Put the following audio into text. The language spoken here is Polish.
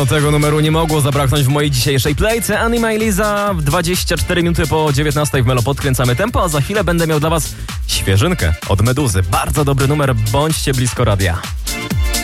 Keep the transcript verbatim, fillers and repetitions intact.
Tego numeru nie mogło zabraknąć w mojej dzisiejszej playce. Anima i Liza w dwadzieścia cztery minuty po dziewiętnastej w Melo podkręcamy tempo, a za chwilę będę miał dla was świeżynkę od Meduzy. Bardzo dobry numer, bądźcie blisko radia.